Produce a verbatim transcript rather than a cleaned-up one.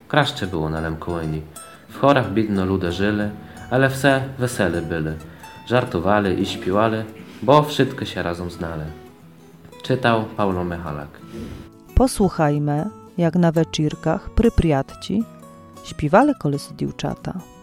Краще było na Lemkołyni. W chorach bidno ludzie żyli, ale wse wesele byli. Żartowali i śpiewali, bo wszystko się razem znali. Czytał Paulo Michalak. Posłuchajmy, jak na večírkach pry priatci śpiewali kolesi dziewczata.